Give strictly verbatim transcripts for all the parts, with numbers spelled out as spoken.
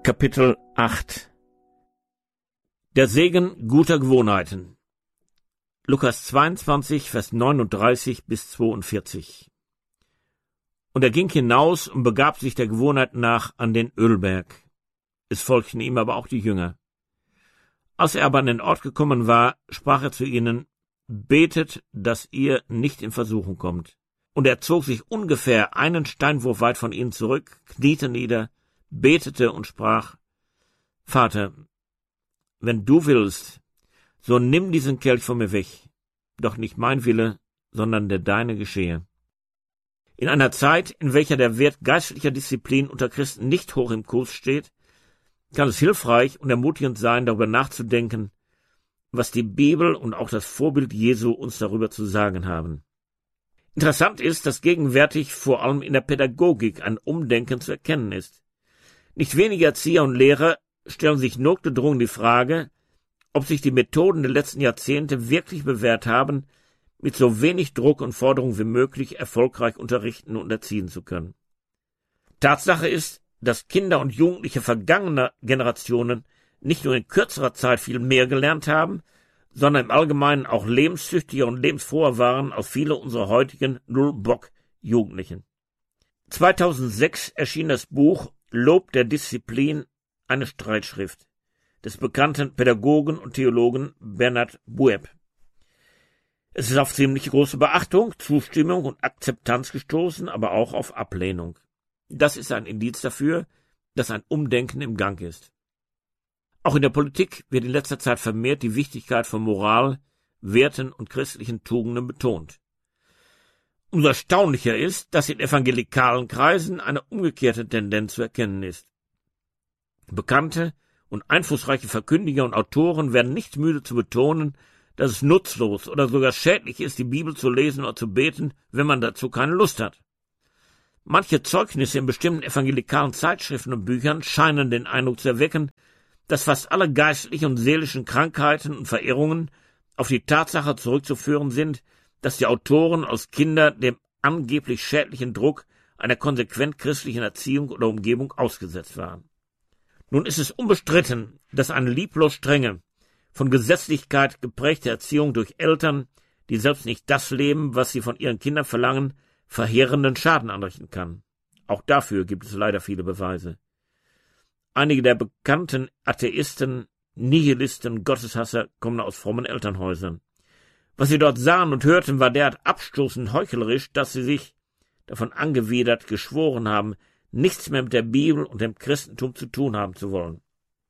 Kapitel acht. Der Segen guter Gewohnheiten. Lukas zweiundzwanzig, Vers neununddreißig bis zweiundvierzig. Und er ging hinaus und begab sich der Gewohnheit nach an den Ölberg. Es folgten ihm aber auch die Jünger. Als er aber an den Ort gekommen war, sprach er zu ihnen: Betet, dass ihr nicht in Versuchung kommt. Und er zog sich ungefähr einen Steinwurf weit von ihnen zurück, kniete nieder, betete und sprach: Vater, wenn du willst, so nimm diesen Kelch von mir weg, doch nicht mein Wille, sondern der deine geschehe. In einer Zeit, in welcher der Wert geistlicher Disziplin unter Christen nicht hoch im Kurs steht, kann es hilfreich und ermutigend sein, darüber nachzudenken, was die Bibel und auch das Vorbild Jesu uns darüber zu sagen haben. Interessant ist, dass gegenwärtig vor allem in der Pädagogik ein Umdenken zu erkennen ist. Nicht wenige Erzieher und Lehrer stellen sich notgedrungen die Frage, ob sich die Methoden der letzten Jahrzehnte wirklich bewährt haben, mit so wenig Druck und Forderung wie möglich erfolgreich unterrichten und erziehen zu können. Tatsache ist, dass Kinder und Jugendliche vergangener Generationen nicht nur in kürzerer Zeit viel mehr gelernt haben, sondern im Allgemeinen auch lebenssüchtiger und lebensfroher waren als viele unserer heutigen Null-Bock-Jugendlichen. zweitausendsechs erschien das Buch Lob der Disziplin, eine Streitschrift des bekannten Pädagogen und Theologen Bernard Bueb. Es ist auf ziemlich große Beachtung, Zustimmung und Akzeptanz gestoßen, aber auch auf Ablehnung. Das ist ein Indiz dafür, dass ein Umdenken im Gang ist. Auch in der Politik wird in letzter Zeit vermehrt die Wichtigkeit von Moral, Werten und christlichen Tugenden betont. Umso erstaunlicher ist, dass in evangelikalen Kreisen eine umgekehrte Tendenz zu erkennen ist. Bekannte und einflussreiche Verkündiger und Autoren werden nicht müde zu betonen, dass es nutzlos oder sogar schädlich ist, die Bibel zu lesen oder zu beten, wenn man dazu keine Lust hat. Manche Zeugnisse in bestimmten evangelikalen Zeitschriften und Büchern scheinen den Eindruck zu erwecken, dass fast alle geistlichen und seelischen Krankheiten und Verirrungen auf die Tatsache zurückzuführen sind, dass die Autoren als Kinder dem angeblich schädlichen Druck einer konsequent christlichen Erziehung oder Umgebung ausgesetzt waren. Nun ist es unbestritten, dass eine lieblos strenge, von Gesetzlichkeit geprägte Erziehung durch Eltern, die selbst nicht das leben, was sie von ihren Kindern verlangen, verheerenden Schaden anrichten kann. Auch dafür gibt es leider viele Beweise. Einige der bekannten Atheisten, Nihilisten, Gotteshasser kommen aus frommen Elternhäusern. Was sie dort sahen und hörten, war derart abstoßend heuchlerisch, dass sie sich davon angewidert geschworen haben, nichts mehr mit der Bibel und dem Christentum zu tun haben zu wollen.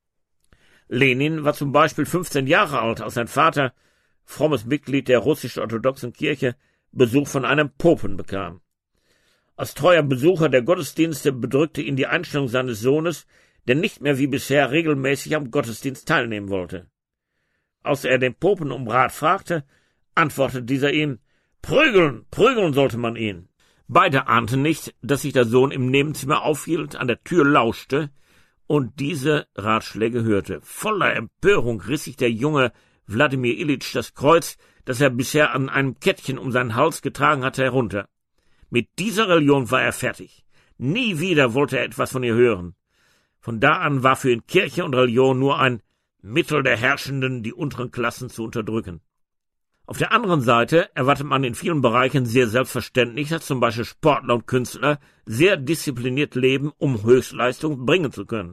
Lenin war zum Beispiel fünfzehn Jahre alt, als sein Vater, frommes Mitglied der russisch-orthodoxen Kirche, Besuch von einem Popen bekam. Als treuer Besucher der Gottesdienste bedrückte ihn die Einstellung seines Sohnes, der nicht mehr wie bisher regelmäßig am Gottesdienst teilnehmen wollte. Als er den Popen um Rat fragte, antwortete dieser ihm: Prügeln, prügeln sollte man ihn. Beide ahnten nicht, dass sich der Sohn im Nebenzimmer aufhielt, an der Tür lauschte und diese Ratschläge hörte. Voller Empörung riss sich der junge Wladimir Ilyitsch das Kreuz, das er bisher an einem Kettchen um seinen Hals getragen hatte, herunter. Mit dieser Religion war er fertig. Nie wieder wollte er etwas von ihr hören. Von da an war für ihn Kirche und Religion nur ein Mittel der Herrschenden, die unteren Klassen zu unterdrücken. Auf der anderen Seite erwartet man in vielen Bereichen sehr selbstverständlich, dass zum Beispiel Sportler und Künstler sehr diszipliniert leben, um Höchstleistung bringen zu können.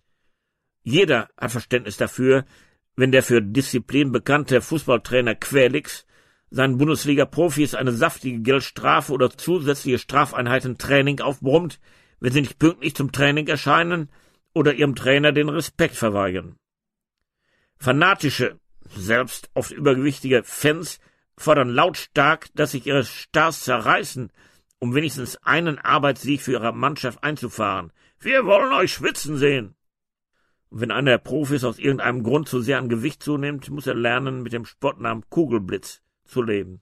Jeder hat Verständnis dafür, wenn der für Disziplin bekannte Fußballtrainer Quelix seinen Bundesliga-Profis eine saftige Geldstrafe oder zusätzliche Strafeinheiten Training aufbrummt, wenn sie nicht pünktlich zum Training erscheinen oder ihrem Trainer den Respekt verweigern. Fanatische, selbst oft übergewichtige Fans fordern lautstark, dass sich ihre Stars zerreißen, um wenigstens einen Arbeitssieg für ihre Mannschaft einzufahren. Wir wollen euch schwitzen sehen. Und wenn einer der Profis aus irgendeinem Grund zu sehr an Gewicht zunimmt, muss er lernen, mit dem Spottnamen Kugelblitz zu leben.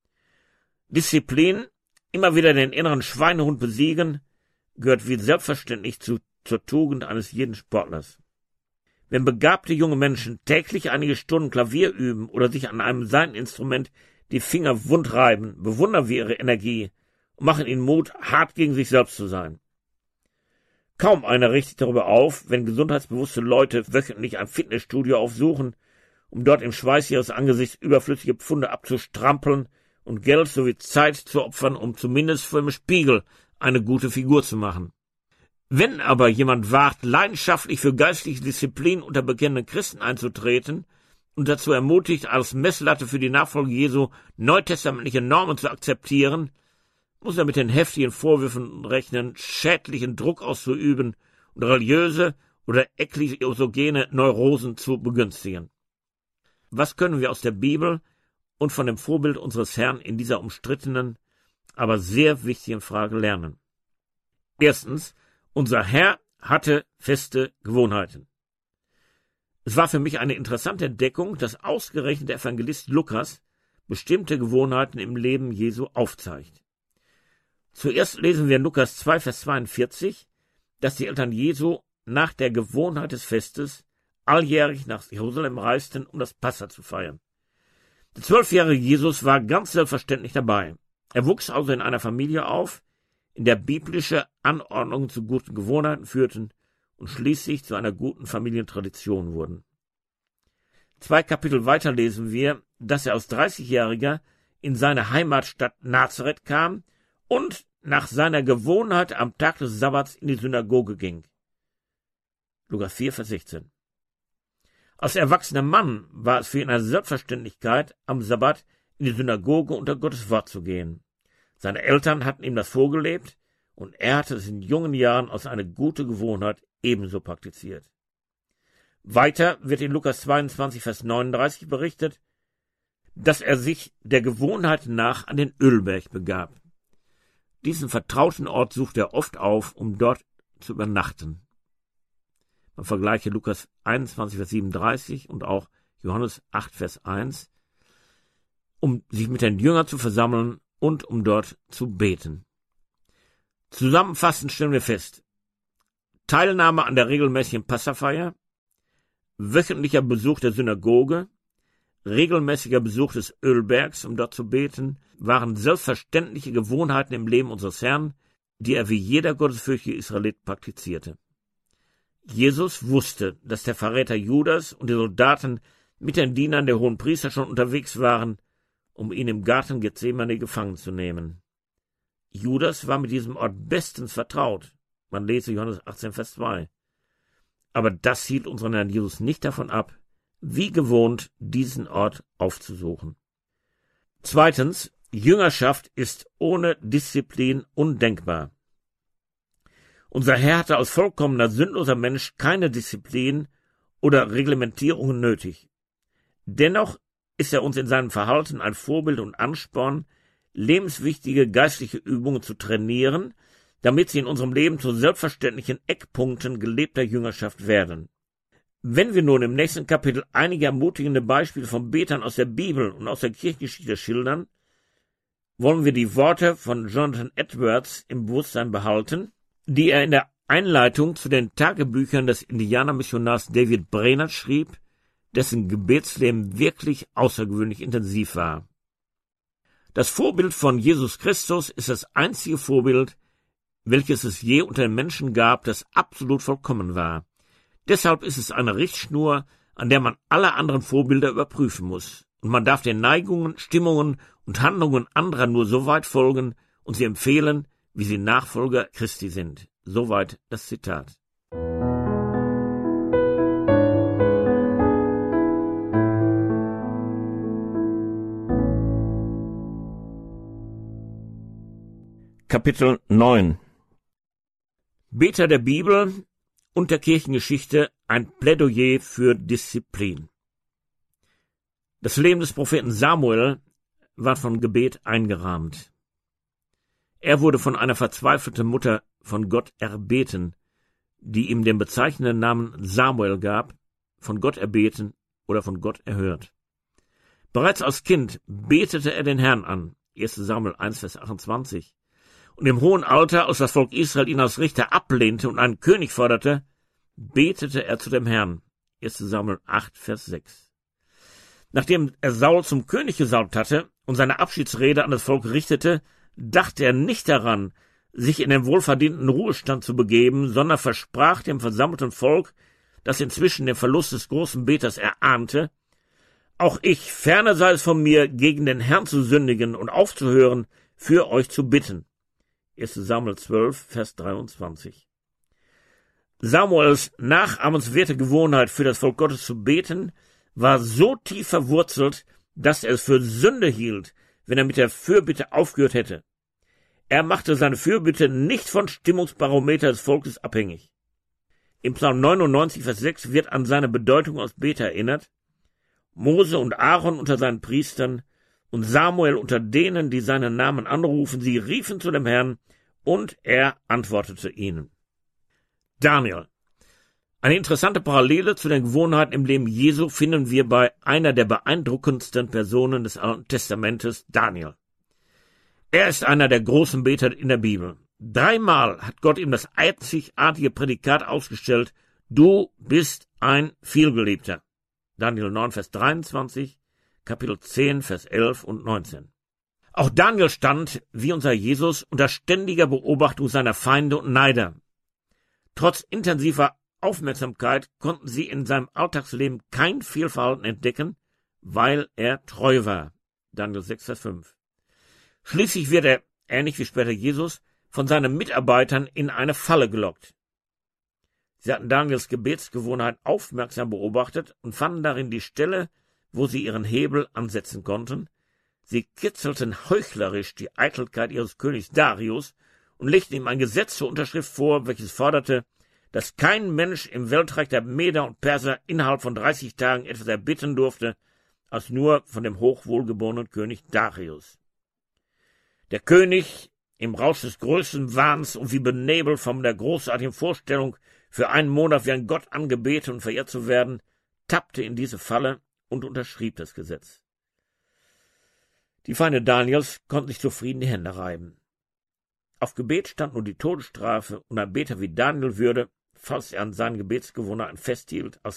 Disziplin, immer wieder den inneren Schweinehund besiegen, gehört wie selbstverständlich zu, zur Tugend eines jeden Sportlers. Wenn begabte junge Menschen täglich einige Stunden Klavier üben oder sich an einem Saiteninstrument die Finger wund reiben, bewundern wir ihre Energie und machen ihnen Mut, hart gegen sich selbst zu sein. Kaum einer richtet darüber auf, wenn gesundheitsbewusste Leute wöchentlich ein Fitnessstudio aufsuchen, um dort im Schweiß ihres Angesichts überflüssige Pfunde abzustrampeln und Geld sowie Zeit zu opfern, um zumindest vor dem Spiegel eine gute Figur zu machen. Wenn aber jemand wagt, leidenschaftlich für geistliche Disziplin unter bekennenden Christen einzutreten und dazu ermutigt, als Messlatte für die Nachfolge Jesu neutestamentliche Normen zu akzeptieren, muss er mit den heftigen Vorwürfen rechnen, schädlichen Druck auszuüben und religiöse oder ekklesiogene Neurosen zu begünstigen. Was können wir aus der Bibel und von dem Vorbild unseres Herrn in dieser umstrittenen, aber sehr wichtigen Frage lernen? Erstens, unser Herr hatte feste Gewohnheiten. Es war für mich eine interessante Entdeckung, dass ausgerechnet der Evangelist Lukas bestimmte Gewohnheiten im Leben Jesu aufzeigt. Zuerst lesen wir in Lukas zwei, Vers zweiundvierzig, dass die Eltern Jesu nach der Gewohnheit des Festes alljährlich nach Jerusalem reisten, um das Passa zu feiern. Der zwölfjährige Jesus war ganz selbstverständlich dabei. Er wuchs also in einer Familie auf, in der biblische Anordnungen zu guten Gewohnheiten führten und schließlich zu einer guten Familientradition wurden. Zwei Kapitel weiter lesen wir, dass er als dreißigjähriger in seine Heimatstadt Nazareth kam und nach seiner Gewohnheit am Tag des Sabbats in die Synagoge ging. Lukas vier, Vers sechzehn. Als erwachsener Mann war es für ihn eine Selbstverständlichkeit, am Sabbat in die Synagoge unter Gottes Wort zu gehen. Seine Eltern hatten ihm das vorgelebt und er hatte es in jungen Jahren als eine gute Gewohnheit ebenso praktiziert. Weiter wird in Lukas zweiundzwanzig, Vers neununddreißig berichtet, dass er sich der Gewohnheit nach an den Ölberg begab. Diesen vertrauten Ort suchte er oft auf, um dort zu übernachten. Man vergleiche Lukas einundzwanzig, Vers siebenunddreißig und auch Johannes acht, Vers eins, um sich mit den Jüngern zu versammeln und um dort zu beten. Zusammenfassend stellen wir fest: Teilnahme an der regelmäßigen Passafeier, wöchentlicher Besuch der Synagoge, regelmäßiger Besuch des Ölbergs, um dort zu beten, waren selbstverständliche Gewohnheiten im Leben unseres Herrn, die er wie jeder gottesfürchtige Israelit praktizierte. Jesus wusste, dass der Verräter Judas und die Soldaten mit den Dienern der Hohenpriester schon unterwegs waren, um ihn im Garten Gethsemane gefangen zu nehmen. Judas war mit diesem Ort bestens vertraut. Man lese Johannes achtzehn, Vers zwei. Aber das hielt unseren Herrn Jesus nicht davon ab, wie gewohnt diesen Ort aufzusuchen. Zweitens, Jüngerschaft ist ohne Disziplin undenkbar. Unser Herr hatte als vollkommener, sündloser Mensch keine Disziplin oder Reglementierungen nötig. Dennoch ist er uns in seinem Verhalten ein Vorbild und Ansporn, lebenswichtige geistliche Übungen zu trainieren, damit sie in unserem Leben zu selbstverständlichen Eckpunkten gelebter Jüngerschaft werden. Wenn wir nun im nächsten Kapitel einige ermutigende Beispiele von Betern aus der Bibel und aus der Kirchengeschichte schildern, wollen wir die Worte von Jonathan Edwards im Bewusstsein behalten, die er in der Einleitung zu den Tagebüchern des Indianermissionars David Brainerd schrieb, dessen Gebetsleben wirklich außergewöhnlich intensiv war. Das Vorbild von Jesus Christus ist das einzige Vorbild, welches es je unter den Menschen gab, das absolut vollkommen war. Deshalb ist es eine Richtschnur, an der man alle anderen Vorbilder überprüfen muss. Und man darf den Neigungen, Stimmungen und Handlungen anderer nur so weit folgen und sie empfehlen, wie sie Nachfolger Christi sind. Soweit das Zitat. Kapitel neun. Beter der Bibel und der Kirchengeschichte, ein Plädoyer für Disziplin. Das Leben des Propheten Samuel war von Gebet eingerahmt. Er wurde von einer verzweifelten Mutter von Gott erbeten, die ihm den bezeichnenden Namen Samuel gab, von Gott erbeten oder von Gott erhört. Bereits als Kind betete er den Herrn an, erster Samuel eins, Vers achtundzwanzig, und im hohen Alter, als das Volk Israel ihn als Richter ablehnte und einen König forderte, betete er zu dem Herrn, erster Samuel acht, Vers sechs. Nachdem er Saul zum König gesalbt hatte und seine Abschiedsrede an das Volk richtete, dachte er nicht daran, sich in den wohlverdienten Ruhestand zu begeben, sondern versprach dem versammelten Volk, das inzwischen den Verlust des großen Beters erahnte: Auch ich, ferne sei es von mir, gegen den Herrn zu sündigen und aufzuhören, für euch zu bitten. erster Samuel zwölf, Vers dreiundzwanzig. Samuels nachahmenswerte Gewohnheit, für das Volk Gottes zu beten, war so tief verwurzelt, dass er es für Sünde hielt, wenn er mit der Fürbitte aufgehört hätte. Er machte seine Fürbitte nicht von Stimmungsbarometer des Volkes abhängig. Im Psalm neunundneunzig, Vers sechs wird an seine Bedeutung als Beter erinnert: Mose und Aaron unter seinen Priestern und Samuel unter denen, die seinen Namen anrufen, sie riefen zu dem Herrn, und er antwortete ihnen. Daniel. Eine interessante Parallele zu den Gewohnheiten im Leben Jesu finden wir bei einer der beeindruckendsten Personen des Alten Testamentes, Daniel. Er ist einer der großen Beter in der Bibel. Dreimal hat Gott ihm das einzigartige Prädikat ausgestellt: Du bist ein Vielgeliebter. Daniel neun, Vers dreiundzwanzig, Kapitel zehn, Vers elf und neunzehn. Auch Daniel stand, wie unser Jesus, unter ständiger Beobachtung seiner Feinde und Neider. Trotz intensiver Aufmerksamkeit konnten sie in seinem Alltagsleben kein Fehlverhalten entdecken, weil er treu war. Daniel sechs, Vers fünf. Schließlich wird er, ähnlich wie später Jesus, von seinen Mitarbeitern in eine Falle gelockt. Sie hatten Daniels Gebetsgewohnheit aufmerksam beobachtet und fanden darin die Stelle, wo sie ihren Hebel ansetzen konnten. Sie kitzelten heuchlerisch die Eitelkeit ihres Königs Darius und legten ihm ein Gesetz zur Unterschrift vor, welches forderte, dass kein Mensch im Weltreich der Meder und Perser innerhalb von dreißig Tagen etwas erbitten durfte, als nur von dem hochwohlgeborenen König Darius. Der König, im Rausch des größten Wahns und wie benebelt von der großartigen Vorstellung, für einen Monat wie ein Gott angebetet und verehrt zu werden, tappte in diese Falle und unterschrieb das Gesetz. Die Feinde Daniels konnten sich zufrieden die Hände reiben. Auf Gebet stand nur die Todesstrafe, und ein Beter wie Daniel würde, falls er an seinen Gebetsgewohnheiten festhielt, als